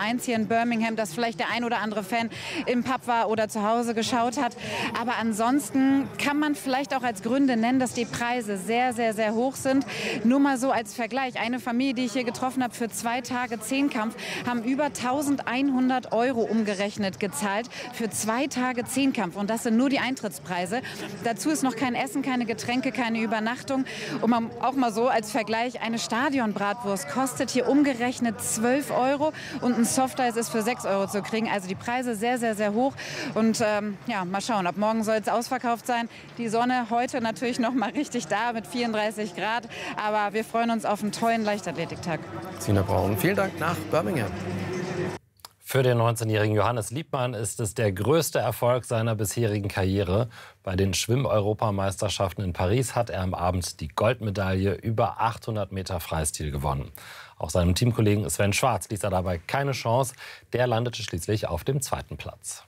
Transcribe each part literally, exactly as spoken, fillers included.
eins hier in Birmingham, das vielleicht der ein oder andere Fan im Pub war oder zu Hause geschaut hat. Aber ansonsten kann man vielleicht auch als Gründe nennen, dass die Preise sehr, sehr, sehr hoch sind. Nur mal so als Vergleich. Eine Familie, die ich hier getroffen habe für zwei Tage Zehnkampf, haben über eintausendeinhundert Euro umgerechnet gezahlt für zwei Tage Zehnkampf. Und das sind nur die Eintrittspreise. Dazu ist noch kein Essen, keine Getränke, keine Übernachtung. Und man, auch mal so als Vergleich, eine Stadionbratwurst kostet hier umgerechnet zwölf Euro und ein Softeis ist für sechs Euro zu kriegen. Also die Preise sehr, sehr, sehr hoch. Und ähm, ja, mal schauen, ab morgen soll es ausverkauft sein. Die Sonne heute natürlich noch mal richtig da mit vierunddreißig Grad. Aber wir freuen uns auf einen tollen Leichtathletiktag. Sina Braun, vielen Dank nach Birmingham. Für den neunzehnjährigen Johannes Liebmann ist es der größte Erfolg seiner bisherigen Karriere. Bei den Schwimm-Europameisterschaften in Paris hat er am Abend die Goldmedaille über achthundert Meter Freistil gewonnen. Auch seinem Teamkollegen Sven Schwarz ließ er dabei keine Chance. Der landete schließlich auf dem zweiten Platz.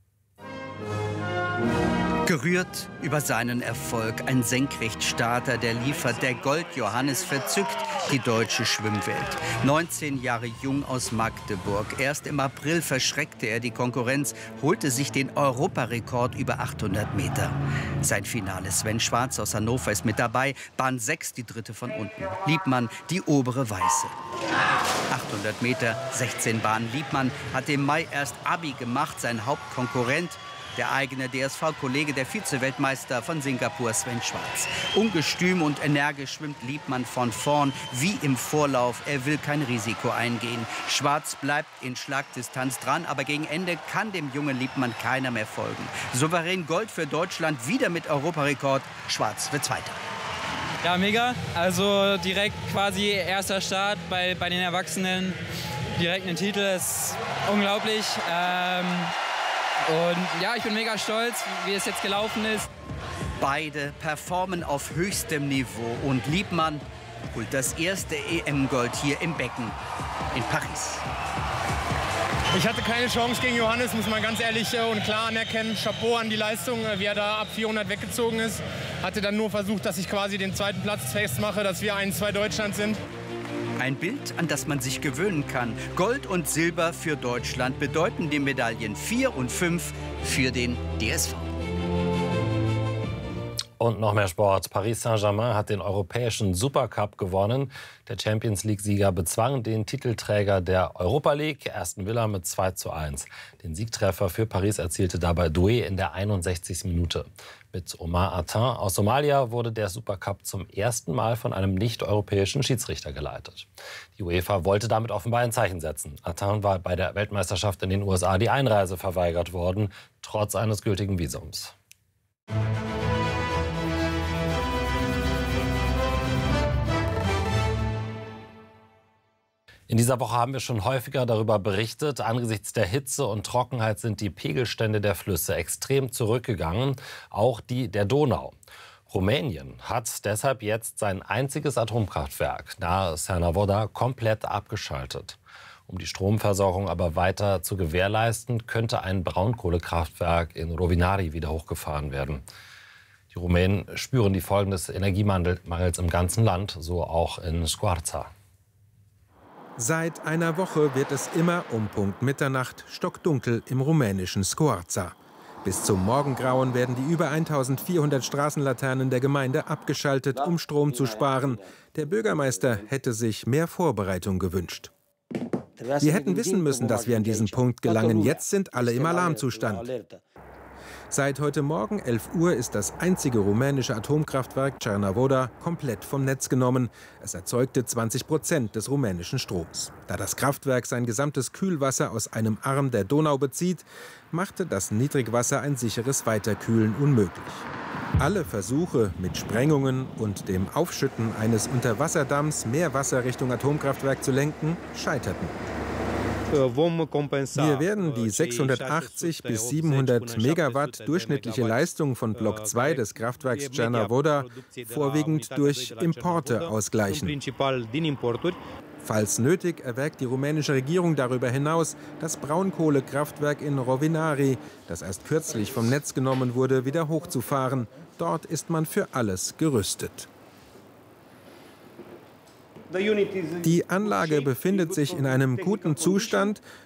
Gerührt über seinen Erfolg, ein Senkrechtstarter, der liefert, der Gold-Johannes verzückt die deutsche Schwimmwelt. neunzehn Jahre jung aus Magdeburg. Erst im April verschreckte er die Konkurrenz, holte sich den Europarekord über achthundert Meter. Sein Finale, Sven Schwarz aus Hannover ist mit dabei, Bahn sechs, die dritte von unten. Liebmann, die obere weiße. achthundert Meter, sechzehn Bahnen. Liebmann hat im Mai erst Abi gemacht, sein Hauptkonkurrent, der eigene D S V-Kollege, der Vize-Weltmeister von Singapur, Sven Schwarz. Ungestüm und energisch schwimmt Liebmann von vorn, wie im Vorlauf. Er will kein Risiko eingehen. Schwarz bleibt in Schlagdistanz dran, aber gegen Ende kann dem jungen Liebmann keiner mehr folgen. Souverän Gold für Deutschland, wieder mit Europarekord. Schwarz wird Zweiter. Ja, mega. Also direkt quasi erster Start bei, bei den Erwachsenen. Direkt einen Titel, ist unglaublich. Ähm Und ja, ich bin mega stolz, wie es jetzt gelaufen ist. Beide performen auf höchstem Niveau und Liebmann holt das erste E M-Gold hier im Becken in Paris. Ich hatte keine Chance gegen Johannes, muss man ganz ehrlich und klar anerkennen. Chapeau an die Leistung, wie er da ab vierhundert weggezogen ist. Hatte dann nur versucht, dass ich quasi den zweiten Platz festmache, dass wir eins, zwei Deutschland sind. Ein Bild, an das man sich gewöhnen kann. Gold und Silber für Deutschland bedeuten die Medaillen vier und fünf für den D S V. Und noch mehr Sport. Paris Saint-Germain hat den europäischen Supercup gewonnen. Der Champions-League-Sieger bezwang den Titelträger der Europa League, Aston Villa, mit zwei zu eins. Den Siegtreffer für Paris erzielte dabei Doué in der einundsechzigsten Minute. Mit Omar Atin aus Somalia wurde der Supercup zum ersten Mal von einem nicht-europäischen Schiedsrichter geleitet. Die UEFA wollte damit offenbar ein Zeichen setzen. Atin war bei der Weltmeisterschaft in den U S A die Einreise verweigert worden, trotz eines gültigen Visums. In dieser Woche haben wir schon häufiger darüber berichtet. Angesichts der Hitze und Trockenheit sind die Pegelstände der Flüsse extrem zurückgegangen, auch die der Donau. Rumänien hat deshalb jetzt sein einziges Atomkraftwerk nahe Cernavoda komplett abgeschaltet. Um die Stromversorgung aber weiter zu gewährleisten, könnte ein Braunkohlekraftwerk in Rovinari wieder hochgefahren werden. Die Rumänen spüren die Folgen des Energiemangels im ganzen Land, so auch in Scoarța. Seit einer Woche wird es immer um Punkt Mitternacht stockdunkel im rumänischen Scoarța. Bis zum Morgengrauen werden die über eintausendvierhundert Straßenlaternen der Gemeinde abgeschaltet, um Strom zu sparen. Der Bürgermeister hätte sich mehr Vorbereitung gewünscht. Wir hätten wissen müssen, dass wir an diesen Punkt gelangen. Jetzt sind alle im Alarmzustand. Seit heute Morgen elf Uhr ist das einzige rumänische Atomkraftwerk Cernavoda komplett vom Netz genommen. Es erzeugte zwanzig Prozent des rumänischen Stroms. Da das Kraftwerk sein gesamtes Kühlwasser aus einem Arm der Donau bezieht, machte das Niedrigwasser ein sicheres Weiterkühlen unmöglich. Alle Versuche, mit Sprengungen und dem Aufschütten eines Unterwasserdamms mehr Wasser Richtung Atomkraftwerk zu lenken, scheiterten. Wir werden die sechshundertachtzig bis siebenhundert Megawatt durchschnittliche Leistung von Block zwei des Kraftwerks Cernavoda vorwiegend durch Importe ausgleichen. Falls nötig, erwägt die rumänische Regierung darüber hinaus, das Braunkohlekraftwerk in Rovinari, das erst kürzlich vom Netz genommen wurde, wieder hochzufahren. Dort ist man für alles gerüstet. Die Anlage befindet sich in einem guten Zustand